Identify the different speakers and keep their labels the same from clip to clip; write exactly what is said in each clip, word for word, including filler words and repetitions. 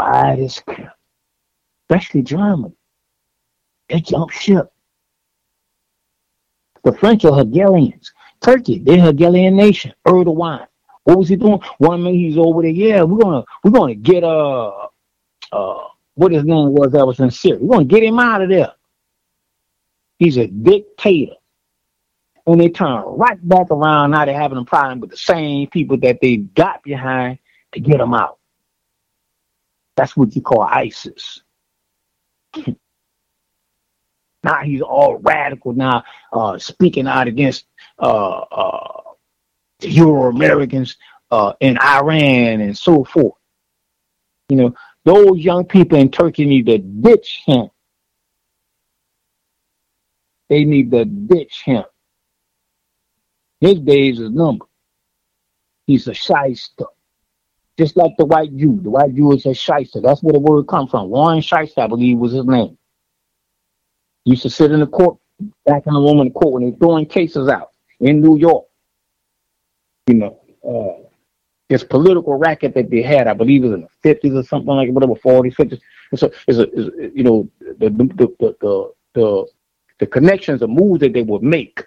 Speaker 1: quiet as kept, especially Germany. They jumped ship. The French are Hegelians. Turkey, they're Hegelian nation. Erdogan. What was he doing? One minute he's over there. Yeah, we're gonna we're gonna get uh uh what his name was that was in Syria. We're gonna get him out of there. He's a dictator. And they turn right back around. Now they're having a problem with the same people that they got behind to get them out. That's what you call ISIS. Now he's all radical now, uh, speaking out against uh, uh, the Euro-Americans uh, in Iran and so forth. You know, those young people in Turkey need to ditch him. They need to ditch him. His days is numbered. He's a shyster. Just like the white Jew. The white Jew is a shyster. That's where the word comes from. Warren Shyster, I believe, was his name. He used to sit in the court, back in the room in the court when they're throwing cases out in New York. You know, uh, this political racket that they had, I believe it was in the fifties or something like whatever, forties, fifties. And so, it's a, it's, you know, the the, the the the the connections, the moves that they would make.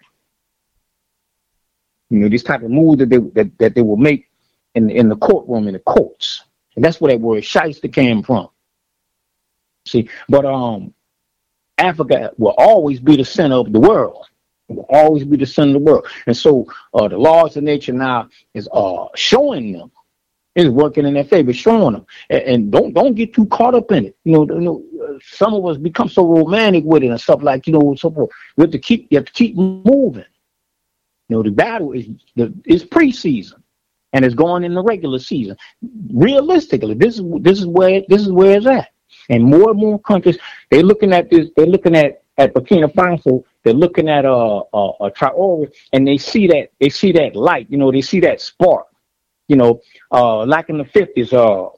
Speaker 1: You know, these type of moves that they that, that they will make in in the courtroom, in the courts, and that's where that word shyster came from. See, but um, Africa will always be the center of the world. It will always be the center of the world, and so uh, the laws of nature now is uh showing them, is working in their favor, showing them, and, and don't don't get too caught up in it. You know, you know, uh, some of us become so romantic with it and stuff like you know, so forth. We have to keep you have to keep moving. You know, the battle is the is preseason, and it's going in the regular season. Realistically, this is this is where this is where it's at. And more and more countries, they're looking at this. They're looking at at Burkina Faso. They're looking at uh, uh, uh Traore, and they see that they see that light. You know, they see that spark. You know, uh, like in the fifties, uh,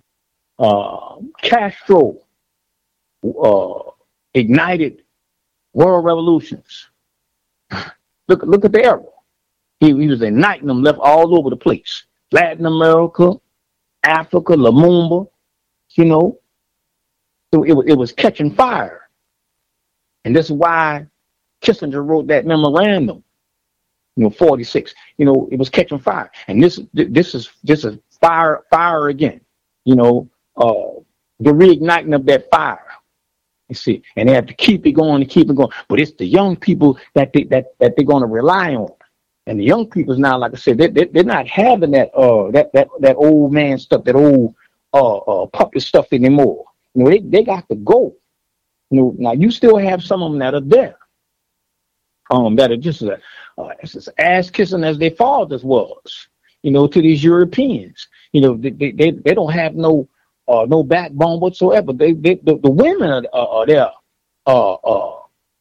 Speaker 1: uh, Castro uh, ignited world revolutions. Look, look at the arrow. He, he was igniting them left all over the place. Latin America, Africa, Lumumba, you know. So it, it was catching fire. And this is why Kissinger wrote that memorandum, you know, forty-six. You know, it was catching fire. And this this is this is fire, fire again. You know, uh, the reigniting of that fire. You see, and they have to keep it going and keep it going. But it's the young people that they, that that they're going to rely on, and the young people's now, like I said, they, they, they're not having that uh that that that old man stuff, that old uh, uh puppet stuff anymore. You know, they they got to go. You know, now you still have some of them that are there, um, that are just uh, uh as ass kissing as their fathers was. You know, to these Europeans. You know, they they they, they don't have no. Uh, no backbone whatsoever. They, they the, the women are, are, are there, uh, uh,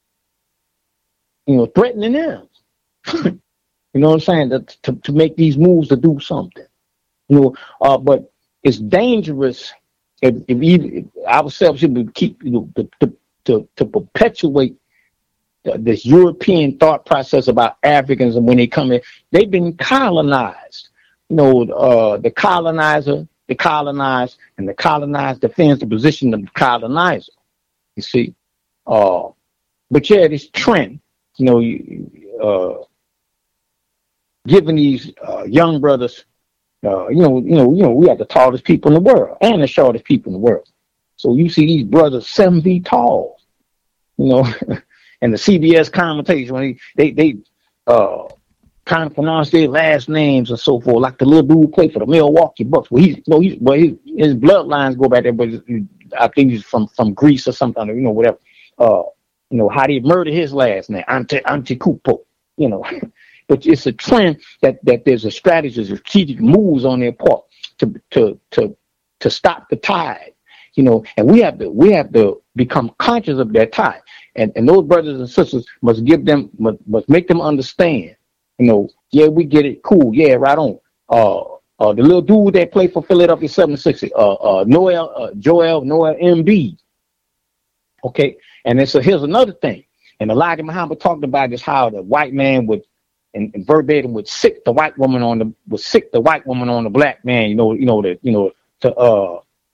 Speaker 1: you know, threatening them. You know what I'm saying? To, to to make these moves to do something. You know, uh, but it's dangerous if, if, we, if ourselves should keep you know to to to, to perpetuate the, this European thought process about Africans, and when they come in, they've been colonized. You know, uh, the colonizer. The colonized, and the colonized defends the position of the colonizer. You see, uh, but yeah, this trend, you know, you, uh, giving these uh, young brothers, uh, you know, you know, you know, we have the tallest people in the world and the shortest people in the world. So you see these brothers seven feet tall, you know, and the C B S commentators when they they, they uh. trying to pronounce their last names and so forth, like the little dude played for the Milwaukee Bucks. Well, he's, you know, he's, well, his, his bloodlines go back there, but I think he's from, from Greece or something, you know, whatever. Uh, you know, how they murder his last name, Ante Antetokounmpo, you know. But it's a trend that, that there's a strategy, strategic moves on their part to to to to stop the tide, you know. And we have to we have to become conscious of that tide, and and those brothers and sisters must give them must, must make them understand. You know, yeah, we get it. Cool. Yeah, right on. Uh, uh, the little dude that played for Philadelphia seventy-six, uh, uh, Noel, uh, Joel, Noel Embiid. Okay. And then so here's another thing. And Elijah Muhammad talked about this, how the white man would, and, and verbatim would sick the white woman on the, would sick the white woman on the black man, you know, you know, that, you know, to, uh,